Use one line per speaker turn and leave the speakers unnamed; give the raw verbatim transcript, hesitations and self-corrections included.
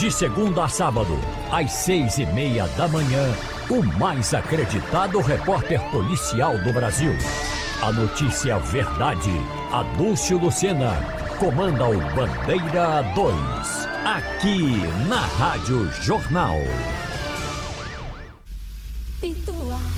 De segunda a sábado, às seis e meia da manhã, o mais acreditado repórter policial do Brasil. A notícia verdade, Adúlcio Lucena, comanda o Bandeira dois, aqui na Rádio Jornal.